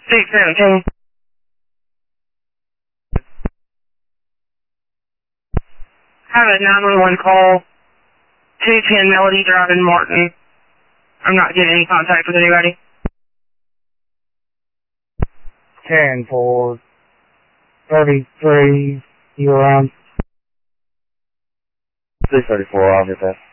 617. Have a 911 call. 210 Melody Drive in Martin. I'm not getting any contact with anybody. 10-4-33, you around? 634, I'll get that.